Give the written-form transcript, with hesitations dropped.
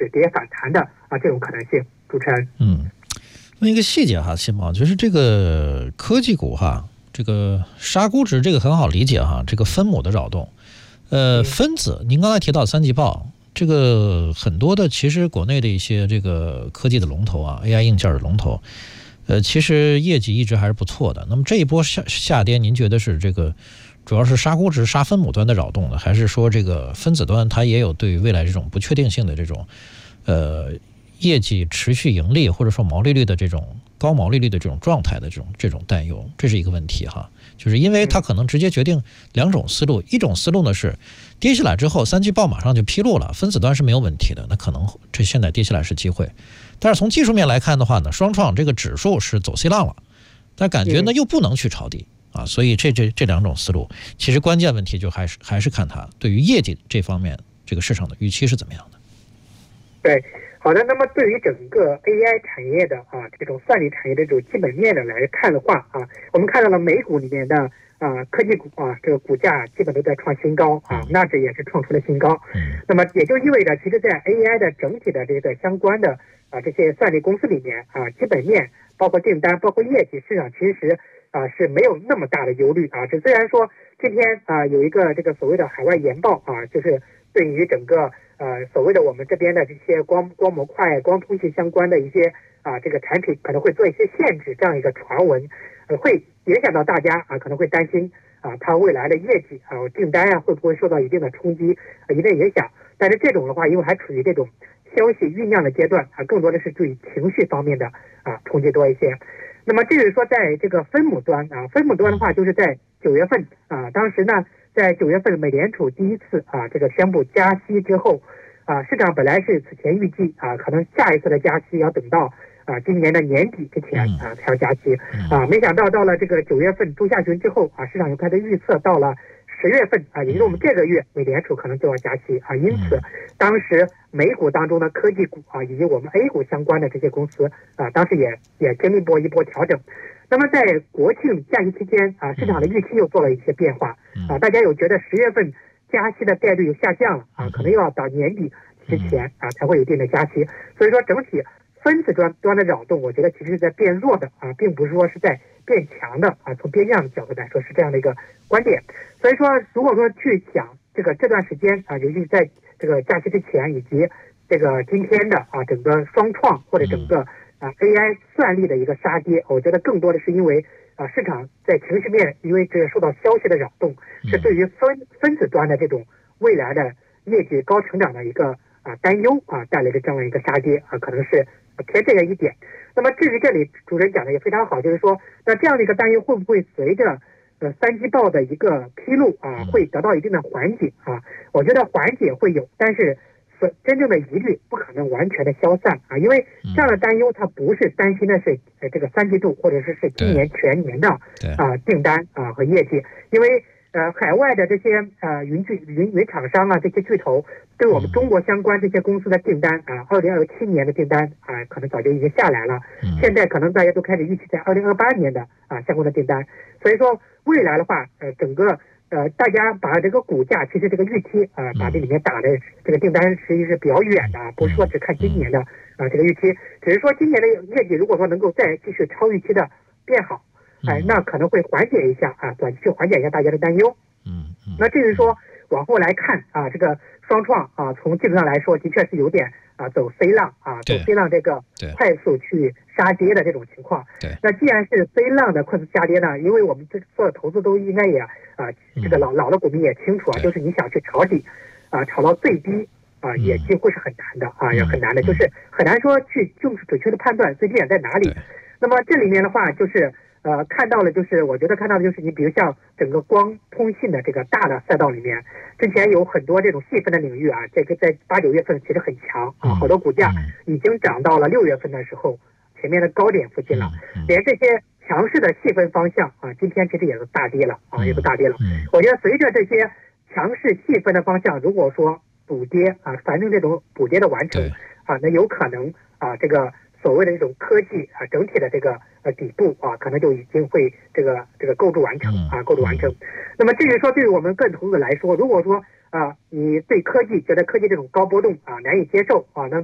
止跌反弹的这种可能性。主持人， 问一个细节哈，新毛，就是这个科技股哈，这个杀估值这个很好理解哈，这个分母的扰动，分子，您刚才提到三季报，这个很多的其实国内的一些这个科技的龙头啊 ，AI 硬件的龙头，其实业绩一直还是不错的。那么这一波下跌，您觉得是这个主要是杀估值、杀分母端的扰动呢，还是说这个分子端它也有对于未来这种不确定性的这种业绩持续盈利或者说毛利率的这种高毛利率的这种状态的这种担忧，这是一个问题哈。就是因为它可能直接决定两种思路，一种思路呢是跌下来之后三季报马上就披露了，分子端是没有问题的，那可能这现在跌下来是机会。但是从技术面来看的话呢，双创这个指数是走 C 浪了，但感觉呢又不能去抄底所以这两种思路，其实关键问题就还是看它对于业绩这方面这个市场的预期是怎么样的。 对，好的。那么对于整个 AI 产业的这种算力产业的这种基本面的来看的话我们看到了美股里面的科技股这个股价基本都在创新高纳指也是创出了新高。那么也就意味着，其实在 AI 的整体的这个相关的这些算力公司里面基本面包括订单包括业绩市场其实是没有那么大的忧虑这虽然说今天有一个这个所谓的海外研报就是对于整个所谓的我们这边的这些光模块、光通信相关的一些这个产品可能会做一些限制，这样一个传闻会影响到大家可能会担心它未来的业绩订单会不会受到一定的冲击一定的影响。但是这种的话，因为还处于这种消息酝酿的阶段更多的是对情绪方面的冲击多一些。那么至于说在这个分母端分母端的话，就是在9月份当时呢，在9月份美联储第一次这个宣布加息之后市场本来是此前预计可能下一次的加息要等到今年的年底之前才要加息没想到到了这个9月份中下旬之后市场又开始预测到了10月份也就是我们这个月美联储可能就要加息因此当时美股当中的科技股以及我们 A 股相关的这些公司当时也经历过一波调整。那么在国庆假期期间市场的预期又做了一些变化大家有觉得10月份加息的概率又下降了可能又要到年底之前才会有一定的加息。所以说整体分子端的扰动，我觉得其实是在变弱的并不是说是在变强的从变量的角度来说是这样的一个观点。所以说如果说去想这段时间尤其是在这个假期之前以及这个今天的整个双创或者整个AI 算力的一个杀跌，我觉得更多的是因为市场在情绪面因为这个受到消息的扰动，是对于分子端的这种未来的业绩高成长的一个担忧带来的这样的一个杀跌可能是偏这个一点。那么至于这里主持人讲的也非常好，就是说那这样的一个担忧会不会随着三季报的一个披露会得到一定的缓解我觉得缓解会有，但是真正的疑虑不可能完全的消散因为这样的担忧它不是担心的是这个三季度或者是今年全年的订单和业绩，因为海外的这些云厂商这些巨头对我们中国相关这些公司的订单2027年的订单可能早就已经下来了现在可能大家都开始预期在2028年的相关的订单。所以说未来的话整个大家把这个股价其实这个预期把这里面打的这个订单实际是比较远的不是说只看今年的这个预期，只是说今年的业绩如果说能够再继续超预期的变好那可能会缓解一下短期去缓解一下大家的担忧。那至于说往后来看这个双创从技术上来说的确是有点走 C 浪走 C 浪这个快速去杀跌的这种情况。那既然是 C 浪的快速下跌呢，因为我们这所有投资都应该也这个老的股民也清楚就是你想去抄底炒到最低也几乎是很难的也很难的，就是很难说去就是准确的判断最低点在哪里。那么这里面的话就是看到了，就是我觉得看到的就是你比如像整个光通信的这个大的赛道里面，之前有很多这种细分的领域这个在8、9月份其实很强好多股价已经涨到了6月份的时候前面的高点附近了连这些强势的细分方向今天其实也是大跌了也是大跌了我觉得随着这些强势细分的方向如果说补跌反正这种补跌的完成那有可能这个所谓的这种科技整体的这个底部可能就已经会这个构筑完成构筑完成。那么至于说对于我们个人投资者来说，如果说你对科技觉得科技这种高波动难以接受那